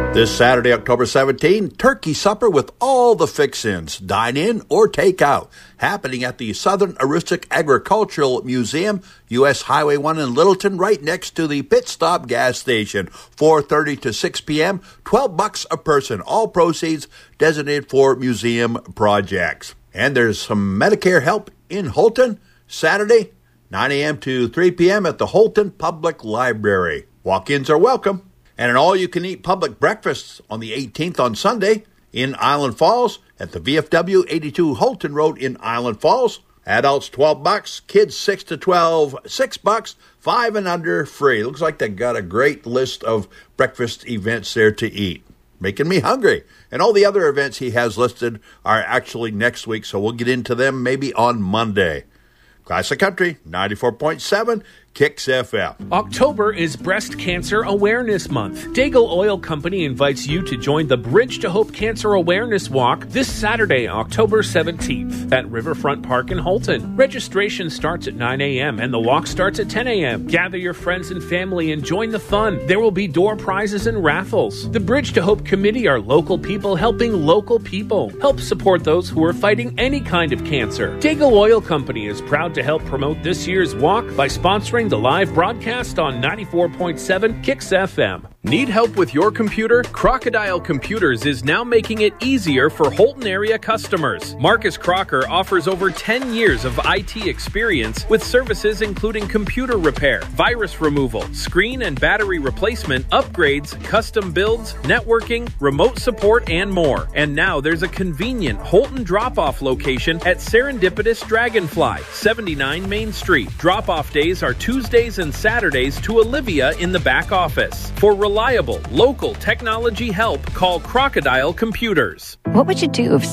This Saturday, October 17, turkey supper with all the fix-ins, dine in or take out, happening at the Southern Aroostook Agricultural Museum, U.S. Highway 1 in Littleton, right next to the Pit Stop gas station, 4:30 to 6 p.m., $12 a person, all proceeds designated for museum projects. And there's some Medicare help in Houlton, Saturday, 9 a.m. to 3 p.m. at the Houlton Public Library. Walk-ins are welcome. And an all-you-can-eat public breakfast on the 18th on Sunday in Island Falls at the VFW 82 Houlton Road in Island Falls. Adults $12, kids 6 to 12, $6, 5 and under free. Looks like they got a great list of breakfast events there to eat. Making me hungry. And all the other events he has listed are actually next week, so we'll get into them maybe on Monday. Classic Country, 94.7, Kicks FM. October is Breast Cancer Awareness Month. Daigle Oil Company invites you to join the Bridge to Hope Cancer Awareness Walk this Saturday, October 17th at Riverfront Park in Houlton. Registration starts at 9 a.m. and the walk starts at 10 a.m. Gather your friends and family and join the fun. There will be door prizes and raffles. The Bridge to Hope Committee are local people helping local people. Help support those who are fighting any kind of cancer. Daigle Oil Company is proud to help promote this year's walk by sponsoring the live broadcast on 94.7 Kicks FM. Need help with your computer? Crocodile Computers is now making it easier for Houlton area customers. Marcus Crocker offers over 10 years of IT experience with services including computer repair, virus removal, screen and battery replacement, upgrades, custom builds, networking, remote support, and more. And now there's a convenient Houlton drop-off location at Serendipitous Dragonfly, 79 Main Street. Drop-off days are Tuesdays and Saturdays to Olivia in the back office. For reliable, local technology help, call Crocodile Computers. What would you do if